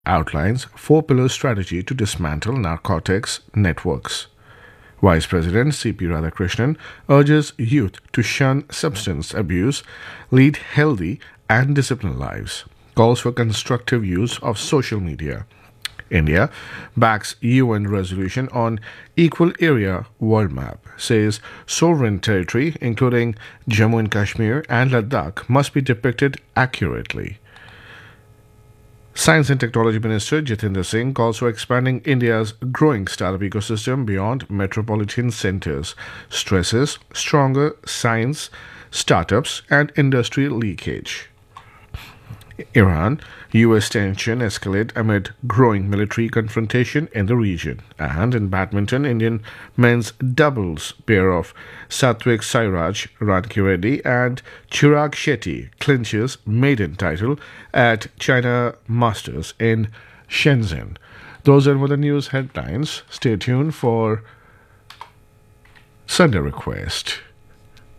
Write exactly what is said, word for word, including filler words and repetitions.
outlines four-pillar strategy to dismantle narcotics networks. Vice President C P Radhakrishnan urges youth to shun substance abuse, lead healthy and disciplined lives, calls for constructive use of social media. India backs U N resolution on equal area world map, says sovereign territory, including Jammu and Kashmir and Ladakh, must be depicted accurately. Science and Technology Minister Jitendra Singh calls for expanding India's growing startup ecosystem beyond metropolitan centers, stresses stronger science, startups, and industry leakage. Iran U S tension escalate amid growing military confrontation in the region. And in badminton, Indian men's doubles pair of Satwik Sairaj Rankireddy and Chirag Shetty clinches maiden title at China Masters in Shenzhen. Those are the news headlines. Stay tuned for Sunday Request.